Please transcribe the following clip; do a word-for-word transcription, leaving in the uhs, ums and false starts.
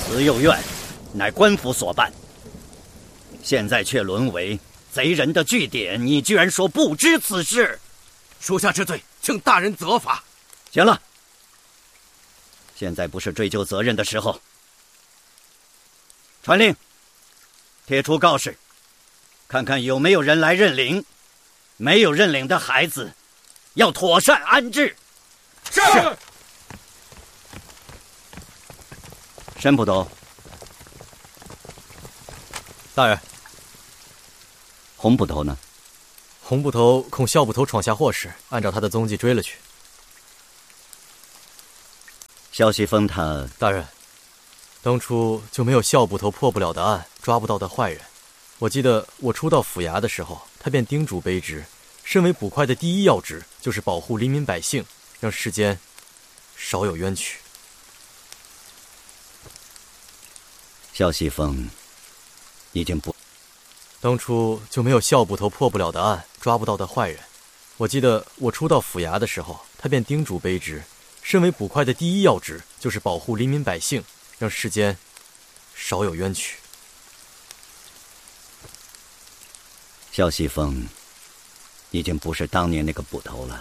慈幼院乃官府所办，现在却沦为贼人的据点，你居然说不知此事？ 属下知罪，请大人责罚。 行了，现在不是追究责任的时候。传令，贴出告示，看看有没有人来认领。没有认领的孩子，要妥善安置。 是。 申捕头。 大人。 洪捕头呢？ 洪捕头恐校捕头闯下祸时，按照他的踪迹追了去。 萧西风他…… 大人，当初就没有校捕头破不了的案，抓不到的坏人。我记得我初到府衙的时候，他便叮嘱卑职，身为捕快的第一要旨就是保护黎民百姓，让世间少有冤屈。 萧西风已经不…… 当初就没有校捕头破不了的案，抓不到的坏人。我记得我初到府衙的时候，他便叮嘱卑职，身为捕快的第一要旨就是保护黎民百姓，让世间少有冤屈。 萧西风已经不是当年那个捕头了。